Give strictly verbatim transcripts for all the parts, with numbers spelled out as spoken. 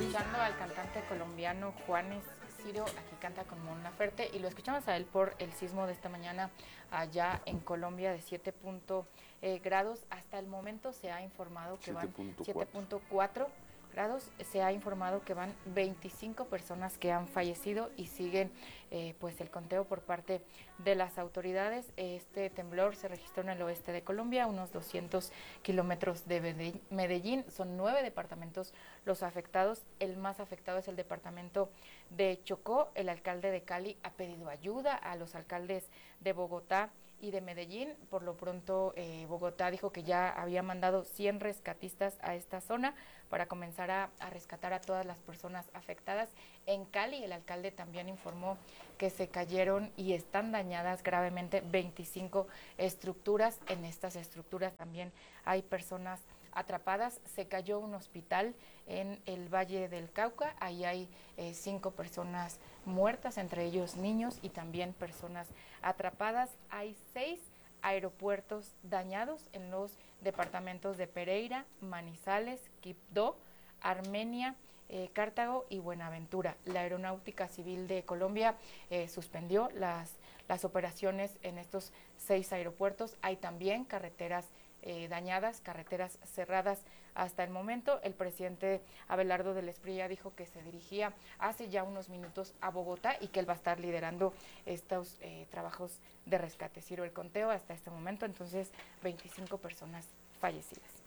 escuchando al cantante colombiano Juanes Ciro, aquí canta con Mon Laferte, y lo escuchamos a él por el sismo de esta mañana allá en Colombia de siete grados. Hasta el momento se ha informado que van siete punto cuatro grados. Se ha informado que van veinticinco personas que han fallecido y siguen eh, pues el conteo por parte de las autoridades. Este temblor se registró en el oeste de Colombia, unos doscientos kilómetros de Medellín. Son nueve departamentos los afectados. El más afectado es el departamento de Chocó. El alcalde de Cali ha pedido ayuda a los alcaldes de Bogotá y de Medellín. Por lo pronto, eh, Bogotá dijo que ya había mandado cien rescatistas a esta zona para comenzar a, a rescatar a todas las personas afectadas. En Cali, el alcalde también informó que se cayeron y están dañadas gravemente veinticinco estructuras. En estas estructuras también hay personas atrapadas. Se cayó un hospital en el Valle del Cauca. Ahí hay eh, cinco personas muertas, entre ellos niños y también personas atrapadas. Hay seis aeropuertos dañados en los departamentos de Pereira, Manizales, Quibdó, Armenia, eh, Cartago y Buenaventura. La Aeronáutica Civil de Colombia eh, suspendió las, las operaciones en estos seis aeropuertos. Hay también carreteras Eh, dañadas, carreteras cerradas hasta el momento. El presidente Abelardo del Espriella dijo que se dirigía hace ya unos minutos a Bogotá y que él va a estar liderando estos eh, trabajos de rescate. Ciro, el conteo hasta este momento, entonces, veinticinco personas fallecidas.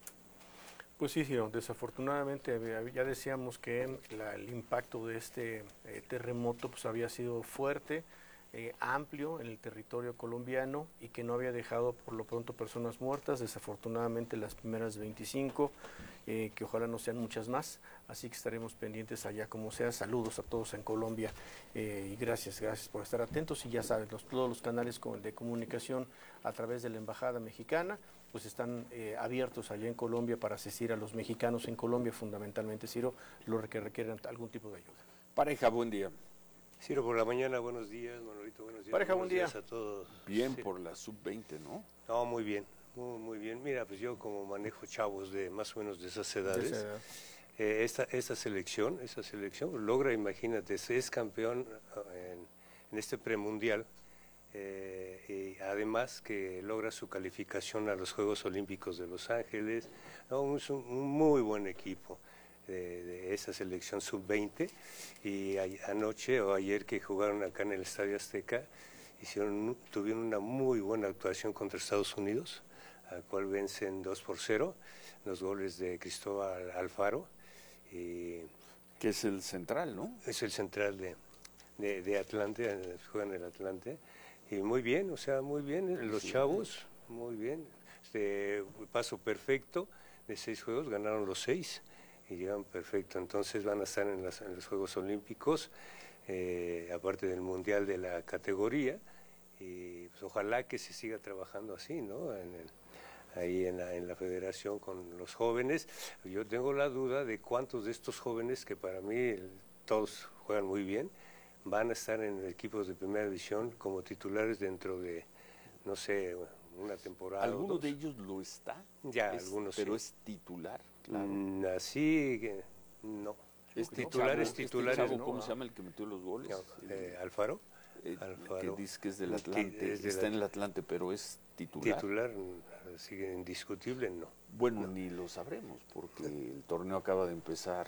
Pues sí, Ciro, desafortunadamente ya decíamos que la, el impacto de este eh, terremoto pues había sido fuerte, Eh, amplio en el territorio colombiano y que no había dejado por lo pronto personas muertas, desafortunadamente las primeras veinticinco, eh, que ojalá no sean muchas más, así que estaremos pendientes allá como sea. Saludos a todos en Colombia eh, y gracias, gracias por estar atentos. Y ya saben, los, todos los canales de comunicación a través de la Embajada Mexicana pues están eh, abiertos allá en Colombia para asistir a los mexicanos en Colombia, fundamentalmente, Ciro, los que requieren algún tipo de ayuda. Pareja, buen día. Ciro, por la mañana, buenos días, Manolito, buenos días. Pareja, buen día. A todos. Bien sí. Por la sub veinte, ¿no? No, muy bien, muy, muy bien. Mira, pues yo como manejo chavos de más o menos de esas edades, de esa edad. eh, esta, esta selección, esta selección logra, imagínate, es campeón en, en este premundial, eh, y además que logra su calificación a los Juegos Olímpicos de Los Ángeles. No, es un, un muy buen equipo. De, de esa selección sub veinte, y a, anoche o ayer que jugaron acá en el Estadio Azteca hicieron, tuvieron una muy buena actuación contra Estados Unidos, al cual vencen dos por cero, los goles de Cristóbal Alfaro, y que es el central, ¿no? Es el central de, de, de Atlante, juega en el Atlante, y muy bien, o sea, muy bien, los sí, chavos, muy bien, este paso perfecto, de seis juegos ganaron los seis, y llegan perfecto, entonces van a estar en, las, en los Juegos Olímpicos, eh, aparte del Mundial de la categoría, y pues ojalá que se siga trabajando así, ¿no? En el, ahí en la, en la federación con los jóvenes. Yo tengo la duda de cuántos de estos jóvenes, que para mí el, todos juegan muy bien, van a estar en equipos de primera división como titulares dentro de, no sé, una temporada. ¿Alguno de ellos lo está? Ya, es, algunos pero sí. es titular, claro. Mm, así que no. Es titular, chavo, es titular. Este chavo, ¿no? ¿Cómo se llama el que metió los goles? No, eh, ¿Alfaro? Eh, Alfaro. Que dice que es del Atlante, es está del... en el Atlante, pero es titular. Titular, sigue indiscutible, no. Bueno, no. ni lo sabremos, porque el torneo acaba de empezar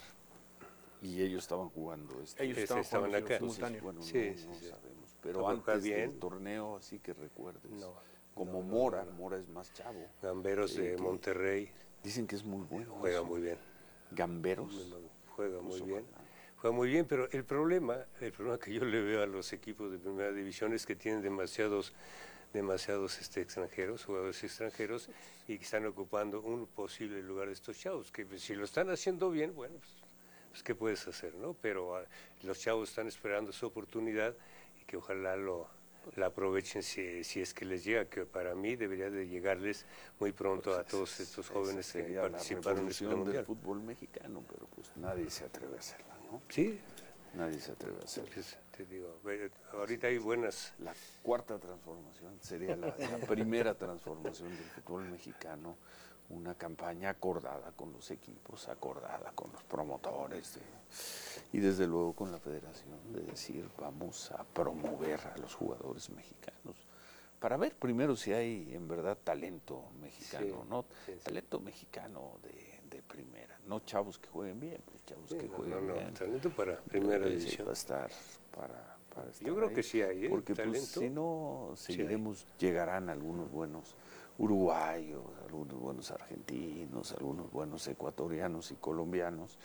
y ellos estaban jugando. Este, ellos estaban, estaban jugando acá. Entonces, bueno, sí, no, sí, no sí. sabemos. Pero no, antes bien. del torneo, así que recuerdes. No, como no, Mora, no, no. Mora es más chavo. Gamberos de eh, Monterrey. Dicen que es muy bueno. Juega eso. muy bien. Gamberos. Juega muy pues bien. Ojalá. Juega muy bien, pero el problema, el problema que yo le veo a los equipos de primera división es que tienen demasiados, demasiados este, extranjeros, jugadores extranjeros, y que están ocupando un posible lugar de estos chavos, que si lo están haciendo bien, bueno, pues, pues qué puedes hacer, ¿no? Pero uh, los chavos están esperando su oportunidad y que ojalá lo la aprovechen si, si es que les llega, que para mí debería de llegarles muy pronto pues a todos estos jóvenes que participaron en este mundial. Del fútbol mexicano, pero pues nadie se atreve a hacerlo, ¿no? Sí. Nadie se atreve a hacerlo. Pues, te digo, ahorita hay buenas... La cuarta transformación sería la, la primera transformación del fútbol mexicano, una campaña acordada con los equipos, acordada con los promotores de, y desde luego con la federación, de decir vamos a promover a los jugadores mexicanos para ver primero si hay en verdad talento mexicano, sí, ¿no? Sí, sí. Talento mexicano de, de primera, no chavos que jueguen bien, pues chavos Sí, que no, jueguen no, no, bien. talento para primera Eh, división. Va a estar para, para estar Yo creo ahí, que sí hay, ¿eh? porque pues, Talento. si no Sí seguiremos, llegarán algunos buenos uruguayos, algunos buenos argentinos, algunos buenos ecuatorianos y colombianos,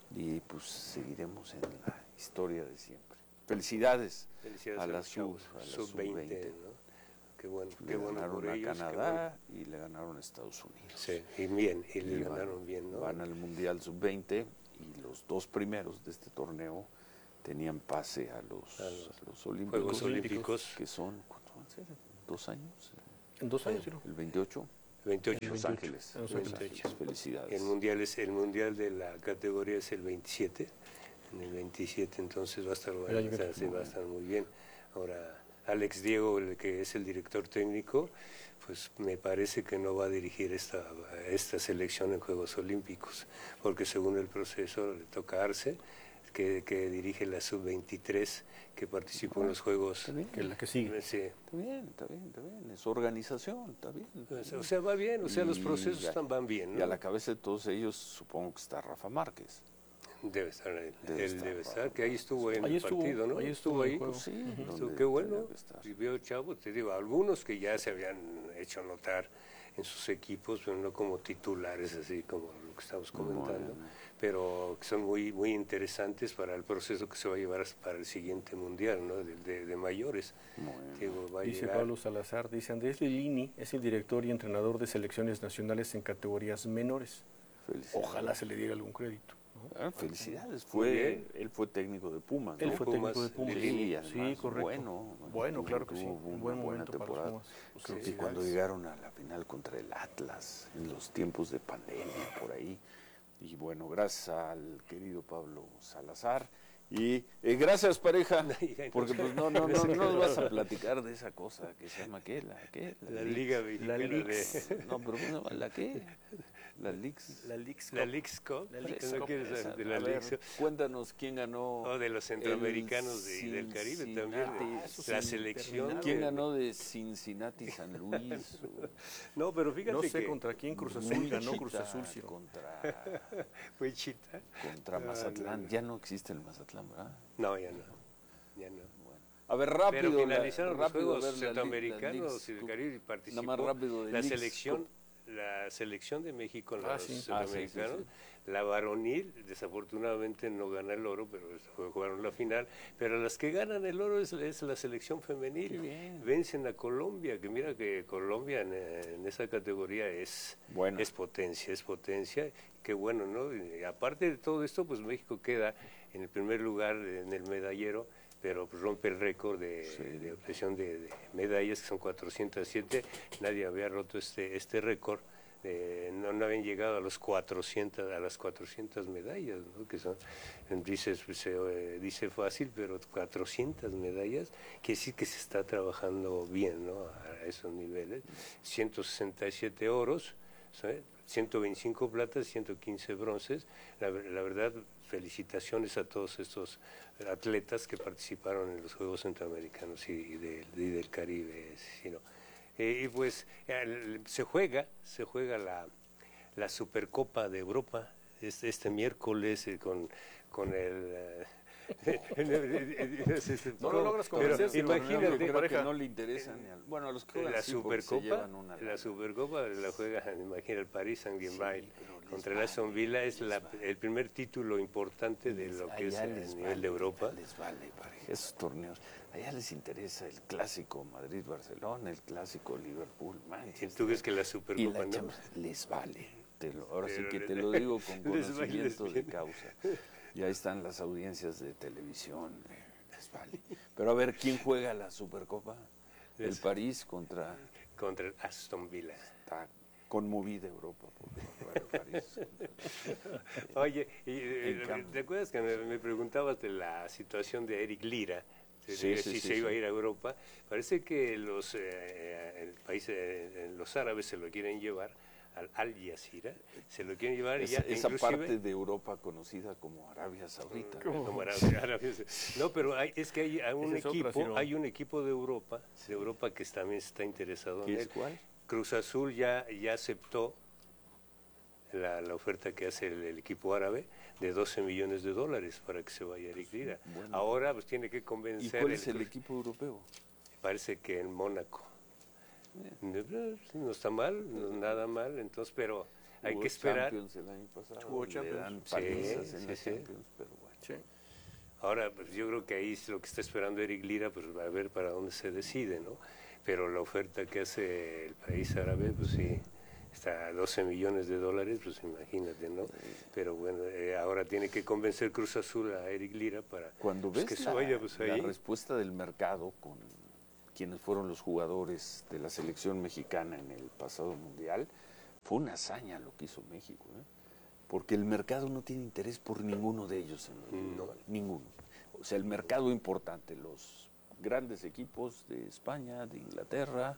y pues seguiremos en la historia de siempre. Felicidades, Felicidades a la los sub, chavos, a la sub veinte, ¿no? Qué bueno, Le qué bueno ganaron por a ellos. qué Canadá y le ganaron a Estados Unidos. bueno. Sí, y bien, y le Y ganaron van, bien, ¿no? van al Mundial sub veinte y los dos primeros de este torneo tenían pase a los, A los a los olímpicos, Juegos Olímpicos. que son, ¿cuánto van a ser? ¿Dos años? En dos años, Ciro. ¿El veintiocho? veintiocho. Los veintiocho. Ángeles. En Los Los Ángeles. Ángeles. Felicidades. El mundial es el mundial de la categoría es el veintisiete, en el veintisiete, entonces va a estar bueno, año que o sea, viene. sí, va a estar muy bien. Ahora Alex Diego, el que es el director técnico, pues me parece que no va a dirigir esta esta selección en Juegos Olímpicos, porque según el proceso le toca a Arce, que, que dirige la sub veintitrés, que participó en los Juegos. Está bien, Que la que sigue. Sí. está bien, está bien, está bien. Es organización, está bien. O sea, va bien, o sea, los Y procesos ya- están, van bien, Y a ¿no? la cabeza de todos ellos supongo que está Rafa Márquez. Debe estar él, Debe él estar, debe Rafa. estar, que ahí estuvo en Ahí el estuvo, partido, ¿no? ahí estuvo en el juego. Sí, Estuvo, donde qué bueno, tenía que estar. vivió Chavo, te digo, algunos que ya se habían hecho notar en sus equipos, pero no como titulares, así como lo que estamos comentando, Bueno. pero que son muy muy interesantes para el proceso que se va a llevar para el siguiente mundial, ¿no? De, de- de mayores. Bueno. Digo, va a Dice llegar- Pablo Salazar, dice Andrés Lilini es el director y entrenador de selecciones nacionales en categorías menores. Felicidades. Ojalá se le diera algún crédito. ¿no? Ah, felicidades. Muy Fue, bien. él fue técnico de Pumas, ¿no? Él fue Pumas, técnico de Pumas. Lilini. Sí, además, Sí, correcto. Bueno, Bueno, tuvo- claro que sí. tuvo Un una buen buena momento para los temporada. Pumas. Pues, Creo que felicidades. cuando llegaron a la final contra el Atlas, en los tiempos de pandemia, por ahí. Y bueno, gracias al querido Pablo Salazar. Y eh, gracias, pareja, porque pues no, no, no, no nos vas a platicar de esa cosa que se llama, ¿qué? ¿La qué? La Leaks. Liga La Mexicana Leaks. de... No, pero bueno, ¿la qué? La Leaks. La Leagues La Cup. Leagues Cup. La Leagues ¿No Cup, quieres saber Esa, de la a ver, Leagues Cup? cuéntanos quién ganó. O de los centroamericanos de- el del Caribe también. Cincinnati. de- Ah, eso la sí, selección. terminado. ¿Quién de- ganó de Cincinnati San Luis? No, pero fíjate No sé que contra quién Cruz Azul ganó Cruz Wichita Azul. Ciro. contra, fue Chita. contra Ah, Mazatlán. no, no. Ya no existe el Mazatlán, ¿verdad? No, ya no. Ya no. Bueno. A ver, rápido. Pero finalizaron la, los rápido, Juegos a ver, la li- la Centroamericanos Leagues y del Cup. Caribe y participó Nada más rápido de la Leagues selección. Cup. La selección de México en Ah, los sí. centroamericanos, Ah, sí, la varonil, desafortunadamente no gana el oro, pero jugaron la final. Pero las que ganan el oro es, es la selección femenil. Qué bien. Vencen a Colombia, que mira que Colombia en, en esa categoría es, Bueno. es potencia, es potencia. Qué bueno, ¿no? Y aparte de todo esto, pues México queda en el primer lugar en el medallero, pero pues rompe el récord de, de obtención de, de medallas, que son cuatrocientas siete. Nadie había roto este este récord. Eh, no, no habían llegado a los cuatrocientas, a las cuatrocientas medallas, ¿no? Que son, dice, se eh, dice fácil, pero cuatrocientas medallas, quiere decir que se está trabajando bien, ¿no? A esos niveles. ciento sesenta y siete oros, ¿sabes? ciento veinticinco platas, ciento quince bronces. La, la verdad, felicitaciones a todos estos atletas que participaron en los Juegos Centroamericanos y, y, de, y del Caribe. ¿Sí, no? eh, y pues el, se juega, se juega la, la Supercopa de Europa este, este miércoles eh, con, con el... Eh, No lo logras pero convencer, Ciro, imagínate, no, creo pareja. que no le interesa ni al, bueno, a los que juegan la sí, porque se Supercopa, llevan una la lana. Supercopa la juega, imagina, el Paris Saint-Germain Sí, pero les contra el vale, Aston Villa, es les la, vale. el primer título importante de lo que es Allá a les nivel vale, de Europa. Les vale, pareja, esos torneos. Allá les interesa el clásico Madrid-Barcelona, el clásico ¿Y Liverpool-Manchester. tú crees que la Y Supercopa la no? Champions, les vale. Te lo- ahora sí Pero que les- te lo digo con les vale, les conocimiento de viene. causa. Ya están las audiencias de televisión, eh, les vale. Pero a ver, ¿quién juega la Supercopa? El Les- París contra... Contra el Aston Villa. Está conmovida Europa por el París. Oye, y, eh, En cambio. ¿te acuerdas que me, me preguntabas de la situación de Eric Lira? De- Sí, de sí, si sí, se iba sí. a ir a Europa. Parece que los eh, el país, eh, los árabes se lo quieren llevar al Al Jazeera, se lo quieren llevar Esa, ya, esa inclusive, parte de Europa conocida como Arabia Saudita. como Arabia, Arabia, no, pero hay, es que hay, hay un Esa es equipo, otra, sí, ¿no? hay un equipo de Europa, de Europa que también está interesado en ¿Qué él. es cuál? Cruz Azul ya, ya aceptó la, la oferta que hace el, el equipo árabe de doce millones de dólares para que se vaya Eric Lira. Bueno. Ahora pues tiene que ¿Y convencer. cuál es el Cruz- equipo europeo? Parece que en Mónaco. No, no está mal, no, nada mal, entonces, pero hay Hubo que esperar. Champions el año pasado, Hubo le Champions. dan Sí, palizas en sí, la sí. Champions, pero bueno. Sí. Ahora, pues yo creo que ahí es lo que está esperando Eric Lira, pues va a ver para dónde se decide, ¿no? Pero la oferta que hace el país árabe, pues sí, está a doce millones de dólares, pues imagínate, ¿no? Pero bueno, eh, ahora tiene que convencer Cruz Azul a Eric Lira para Cuando pues, ves que la, se vaya, pues la ahí. respuesta del mercado con quienes fueron los jugadores de la selección mexicana en el pasado mundial, fue una hazaña lo que hizo México, ¿eh? Porque el mercado no tiene interés por ninguno de ellos en lo individual, ninguno. O sea, el mercado importante, los grandes equipos de España, de Inglaterra,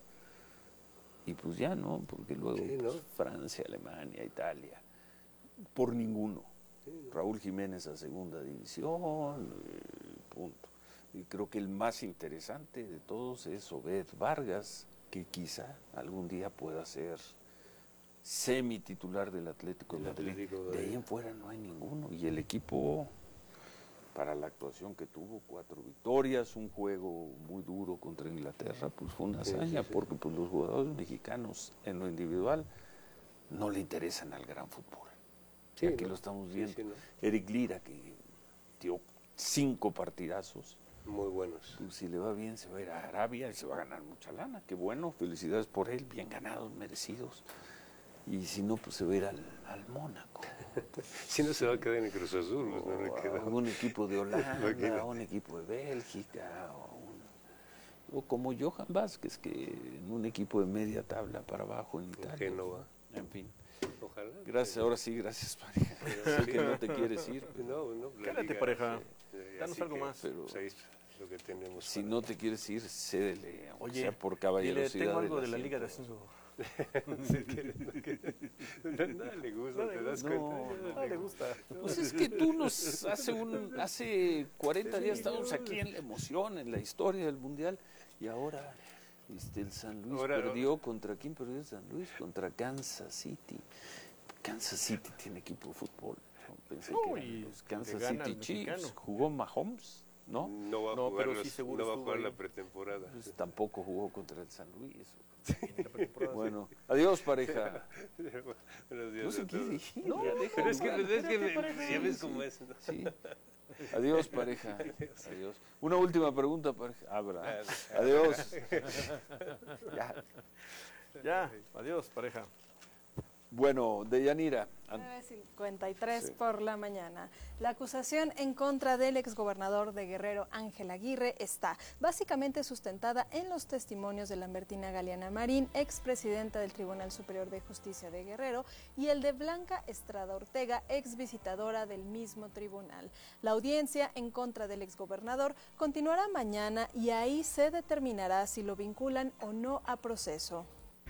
y pues ya no, porque luego Sí, ¿no? pues, Francia, Alemania, Italia, por ninguno. Raúl Jiménez a segunda división, eh, punto. Y creo que el más interesante de todos es Obed Vargas, que quizá algún día pueda ser semi-titular del Atlético de El Madrid. Atlético de De ahí Madrid. en fuera no hay ninguno. Y el equipo, para la actuación que tuvo, cuatro victorias, un juego muy duro contra Inglaterra, pues fue una Sí, hazaña, sí, sí. porque pues, los jugadores mexicanos en lo individual no le interesan al gran fútbol. Sí, Aquí ¿no? lo estamos Sí, viendo. sí, ¿no? Eric Lira, que dio cinco partidazos. Muy buenos. Pues, si le va bien, se va a ir a Arabia y se va a ganar mucha lana. Qué bueno, felicidades por él, bien ganados, merecidos. Y si no, pues se va a ir al, al Mónaco. Si no se va a quedar en Cruz Azul, pues no le O queda. a un equipo de Holanda, Imagínate. a un equipo de Bélgica, o, un- o como Johan Vázquez, que en un equipo de media tabla para abajo en Italia. Génova. En fin. Ojalá. Gracias, ahora sí, gracias, pareja. Sé que no te quieres ir, pero No, no, la Quédate, liga, pareja. sí, Danos así algo que, más. Pero- pues ahí es lo que tenemos. si para- no te quieres ir, cédele, aunque Oye, sea por dile, caballerosidad. tengo algo del de la Liga de asiento. Ascenso. Sí, que- que- Nada le gusta, ¿te das No, cuenta? No le gusta. Pues es que tú nos, hace, un, hace cuarenta días estábamos aquí en la emoción, en la historia del Mundial, y ahora este, el San Luis Ahora- perdió. ¿Contra quién perdió el San Luis? Contra Kansas City. Kansas City tiene equipo de fútbol. No, pensé No, que eran y los Kansas le gana City al Chiefs. mexicano. ¿Jugó Mahomes? ¿No? No va a No, jugar, pero los- sí seguro no va a estuvo jugar ahí. la pretemporada. Pues tampoco jugó contra el San Luis. En la pretemporada, sí. Bueno, adiós, pareja. Buenos días No se a quiere todos. ir, No, ya deja Pero es que, jugar. es que Espérate, pareja. ya ves Sí, cómo sí. es, ¿no? Sí. Adiós, pareja. Adiós. Una última pregunta, pareja. Abra. Adiós. Ya. Ya, adiós, pareja. Bueno, Deyanira. an- nueve cincuenta y tres Sí. por la mañana. La acusación en contra del exgobernador de Guerrero, Ángel Aguirre, está básicamente sustentada en los testimonios de Lambertina Galeana Marín, expresidenta del Tribunal Superior de Justicia de Guerrero, y el de Blanca Estrada Ortega, exvisitadora del mismo tribunal. La audiencia en contra del exgobernador continuará mañana y ahí se determinará si lo vinculan o no a proceso.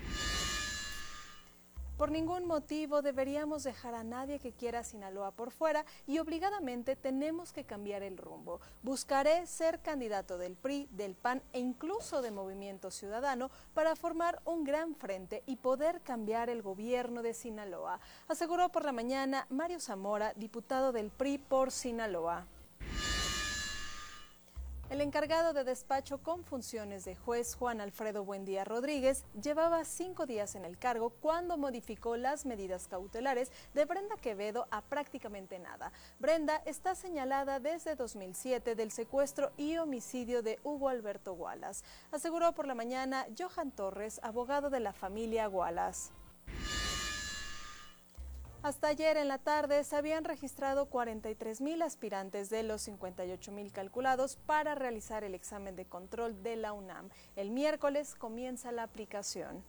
Por ningún motivo deberíamos dejar a nadie que quiera Sinaloa por fuera y obligadamente tenemos que cambiar el rumbo. Buscaré ser candidato del P R I, del P A N e incluso de Movimiento Ciudadano para formar un gran frente y poder cambiar el gobierno de Sinaloa, aseguró por la mañana Mario Zamora, diputado del P R I por Sinaloa. El encargado de despacho con funciones de juez, Juan Alfredo Buendía Rodríguez, llevaba cinco días en el cargo cuando modificó las medidas cautelares de Brenda Quevedo a prácticamente nada. Brenda está señalada desde dos mil siete del secuestro y homicidio de Hugo Alberto Wallace, aseguró por la mañana Johan Torres, abogado de la familia Wallace. Hasta ayer en la tarde se habían registrado cuarenta y tres mil aspirantes de los cincuenta y ocho mil calculados para realizar el examen de control de la UNAM. El miércoles comienza la aplicación.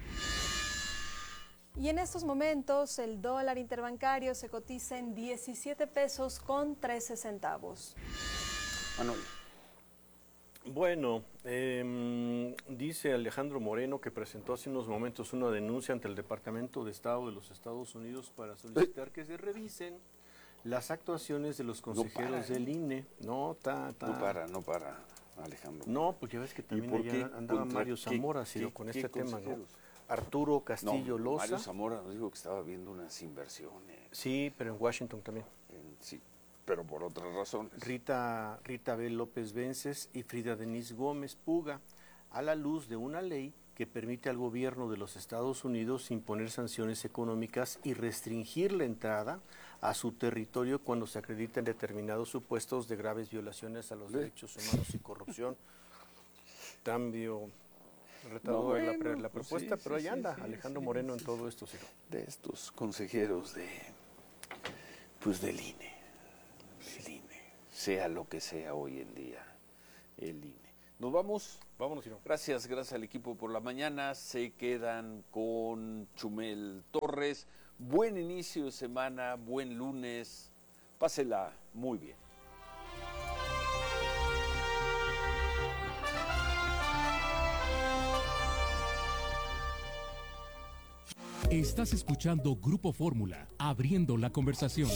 Y en estos momentos el dólar interbancario se cotiza en diecisiete pesos con trece centavos. Manuel. Bueno, eh, dice Alejandro Moreno que presentó hace unos momentos una denuncia ante el Departamento de Estado de los Estados Unidos para solicitar que se revisen las actuaciones de los consejeros no para, del I N E. No, ta, ta. no para, no para, Alejandro. No, pues ya ves que también allá andaba Mario Zamora, sino con este tema, ¿no? Arturo Castillo no, Loza. Mario Zamora nos dijo que estaba viendo unas inversiones. Sí, pero en Washington también. En, sí, pero por otras razones. Rita, Rita B. López Vences y Frida Denise Gómez Puga, a la luz de una ley que permite al gobierno de los Estados Unidos imponer sanciones económicas y restringir la entrada a su territorio cuando se acreditan determinados supuestos de graves violaciones a los derechos humanos y corrupción. Cambio retador no, bueno, la, la pues propuesta, sí, pero ahí sí, anda sí, Alejandro sí, Moreno sí, en todo esto, Ciro. De estos consejeros de, pues del I N E, el I N E, sea lo que sea hoy en día, el I N E. Nos vamos. Vámonos, Ciro. Gracias, gracias al equipo por la mañana. Se quedan con Chumel Torres. Buen inicio de semana, buen lunes. Pásela muy bien. Estás escuchando Grupo Fórmula, abriendo la conversación.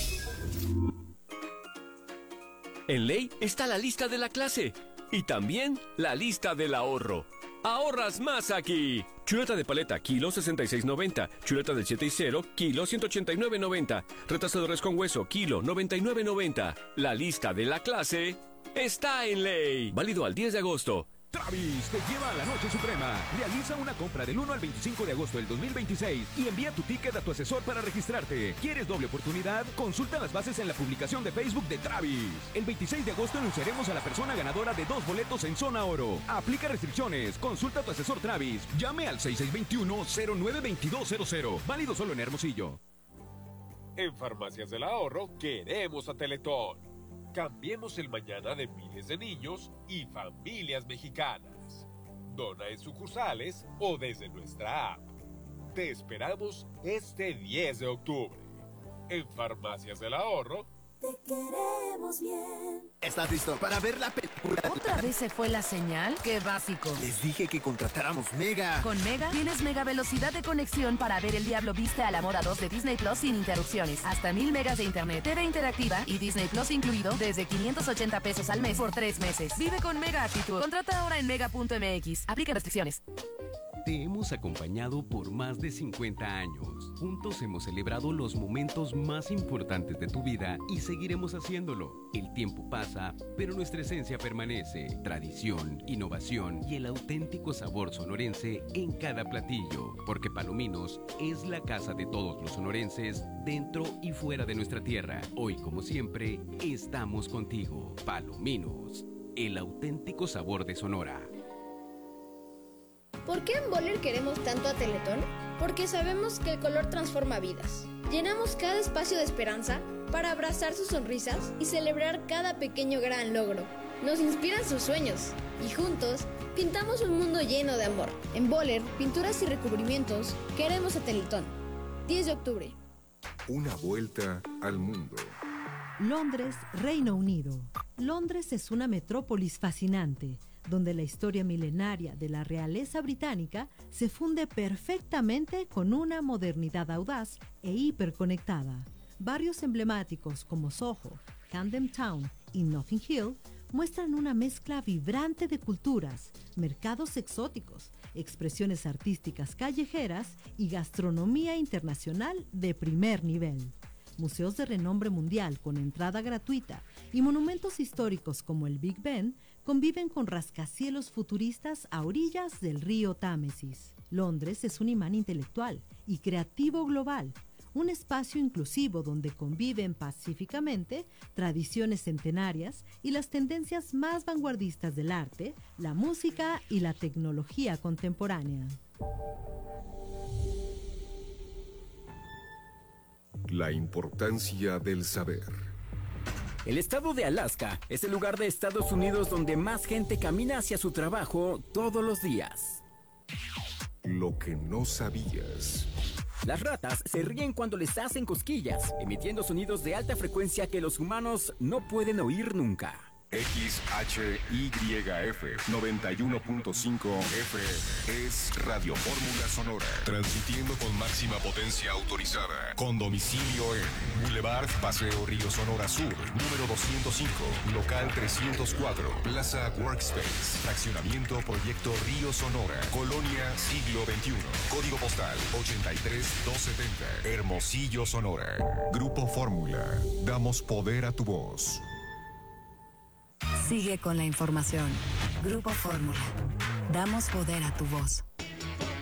En Ley está la lista de la clase y también la lista del ahorro. ¡Ahorras más aquí! Chuleta de paleta, kilo sesenta y seis noventa. Chuleta del siete y cero, kilo ciento ochenta y nueve noventa. Retazo de res con hueso, kilo noventa y nueve noventa. La lista de la clase está en Ley. Válido al diez de agosto. Travis te lleva a la Noche Suprema. Realiza una compra del uno al veinticinco de agosto del dos mil veintiséis y envía tu ticket a tu asesor para registrarte. ¿Quieres doble oportunidad? Consulta las bases en la publicación de Facebook de Travis. El veintiséis de agosto anunciaremos a la persona ganadora de dos boletos en Zona Oro. Aplica restricciones. Consulta a tu asesor Travis. Llame al seis seis dos uno, cero nueve dos dos cero cero. Válido solo en Hermosillo. En Farmacias del Ahorro queremos a Teletón. Cambiemos el mañana de miles de niños y familias mexicanas. Dona en sucursales o desde nuestra app. Te esperamos este diez de octubre. En Farmacias del Ahorro. Te queremos bien. ¿Estás listo para ver la película? ¿Otra vez se fue la señal? ¡Qué básico! Les dije que contratáramos Mega. Con Mega tienes mega velocidad de conexión para ver El Diablo Viste a la Moda dos de Disney Plus sin interrupciones. Hasta mil megas de internet, T V interactiva y Disney Plus incluido desde quinientos ochenta pesos al mes por tres meses. Vive con Mega actitud. Contrata ahora en mega punto m x. Aplica restricciones. Te hemos acompañado por más de cincuenta años. Juntos hemos celebrado los momentos más importantes de tu vida y seguiremos haciéndolo. El tiempo pasa, pero nuestra esencia permanece. Tradición, innovación y el auténtico sabor sonorense en cada platillo. Porque Palominos es la casa de todos los sonorenses, dentro y fuera de nuestra tierra. Hoy, como siempre, estamos contigo. Palominos, el auténtico sabor de Sonora. ¿Por qué en Boller queremos tanto a Teletón? Porque sabemos que el color transforma vidas. Llenamos cada espacio de esperanza para abrazar sus sonrisas y celebrar cada pequeño gran logro. Nos inspiran sus sueños y juntos pintamos un mundo lleno de amor. En Boller, pinturas y recubrimientos, queremos a Teletón. diez de octubre. Una vuelta al mundo. Londres, Reino Unido. Londres es una metrópolis fascinante, donde la historia milenaria de la realeza británica se funde perfectamente con una modernidad audaz e hiperconectada. Barrios emblemáticos como Soho, Camden Town y Notting Hill muestran una mezcla vibrante de culturas, mercados exóticos, expresiones artísticas callejeras y gastronomía internacional de primer nivel. Museos de renombre mundial con entrada gratuita y monumentos históricos como el Big Ben conviven con rascacielos futuristas a orillas del río Támesis. Londres es un imán intelectual y creativo global, un espacio inclusivo donde conviven pacíficamente tradiciones centenarias y las tendencias más vanguardistas del arte, la música y la tecnología contemporánea. La importancia del saber. El estado de Alaska es el lugar de Estados Unidos donde más gente camina hacia su trabajo todos los días. Lo que no sabías. Las ratas se ríen cuando les hacen cosquillas, emitiendo sonidos de alta frecuencia que los humanos no pueden oír nunca. X H Y F noventa y uno punto cinco F M es Radio Fórmula Sonora, transmitiendo con máxima potencia autorizada, con domicilio en Boulevard Paseo Río Sonora Sur, número doscientos cinco, local trescientos cuatro, Plaza Workspace, fraccionamiento Proyecto Río Sonora, Colonia Siglo veintiuno, código postal ochenta y tres mil doscientos setenta, Hermosillo, Sonora. Grupo Fórmula, damos poder a tu voz. Sigue con la información. Grupo Fórmula. Damos poder a tu voz.